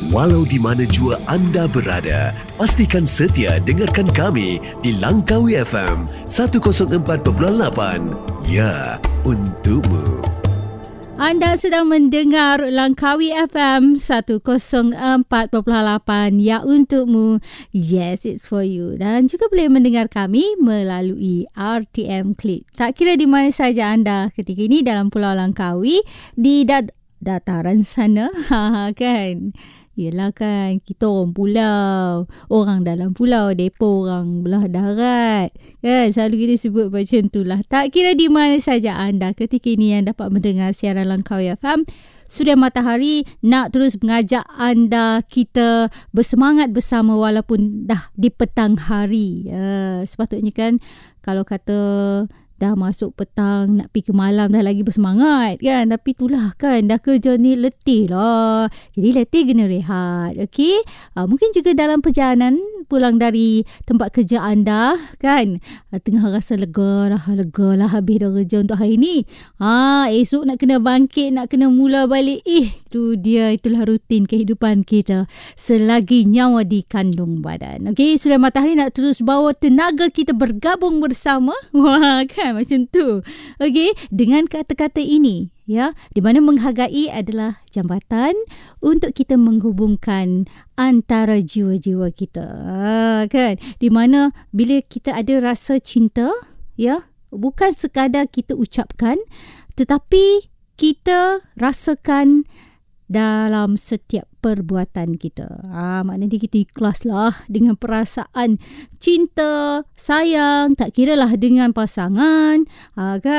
Walau di mana jua anda berada, pastikan setia dengarkan kami di Langkawi FM 104.8. Ya, untukmu. Anda sedang mendengar Langkawi FM 104.8. Ya, untukmu. Yes, it's for you. Dan juga boleh mendengar kami melalui RTM Klik. Tak kira di mana saja anda ketika ini dalam Pulau Langkawi, di dataran sana, kan? Yelah kan, kita orang pulau, orang dalam pulau, depa orang belah darat, kan? Selalu kita sebut macam itulah. Tak kira di mana saja anda ketika ini yang dapat mendengar siaran Langkawi FM, Suria Matahari nak terus mengajak anda kita bersemangat bersama walaupun dah di petang hari. Sepatutnya kan, kalau kata dah masuk petang, nak pergi ke malam, dah lagi bersemangat kan. Tapi itulah kan, dah kerja ni letih lah. Jadi letih kena rehat. Okey, mungkin juga dalam perjalanan pulang dari tempat kerja anda kan, tengah rasa lega lah habis dah kerja untuk hari ni. Esok nak kena bangkit, nak kena mula balik. Itulah rutin kehidupan kita selagi nyawa di kandung badan. Okey, Suria Matahari nak terus bawa tenaga kita bergabung bersama. Wah kan, macam tu. Okey, dengan kata-kata ini, ya, di mana menghargai adalah jambatan untuk kita menghubungkan antara jiwa-jiwa kita. Kan, di mana bila kita ada rasa cinta, ya, bukan sekadar kita ucapkan, tetapi kita rasakan dalam setiap perbuatan kita. Maknanya kita ikhlaslah dengan perasaan cinta, sayang, tak kiralah dengan pasangan, kan?